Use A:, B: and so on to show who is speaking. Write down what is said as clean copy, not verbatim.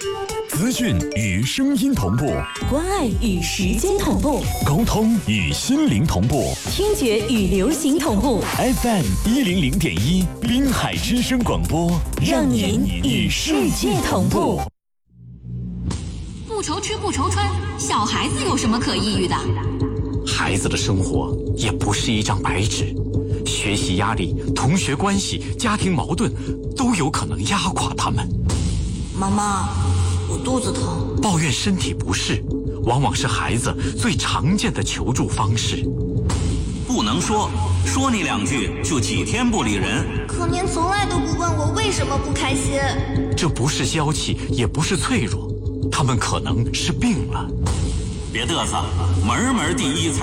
A: 资讯与声音同步，
B: 关爱与时间同步，
A: 沟通与心灵同步，
B: 听觉与流行同步。
A: FM 100.1滨海之声广播，
B: 让您与世界同步。
C: 不愁吃不愁穿，小孩子有什么可抑郁的？
D: 孩子的生活也不是一张白纸，学习压力、同学关系、家庭矛盾都有可能压垮他们。
E: 妈妈，我肚子疼。
D: 抱怨身体不适，往往是孩子最常见的求助方式。
F: 不能说你两句就几天不理人。
E: 可您从来都不问我为什么不开心。
D: 这不是娇气，也不是脆弱，他们可能是病了。
F: 别嘚瑟，门第一才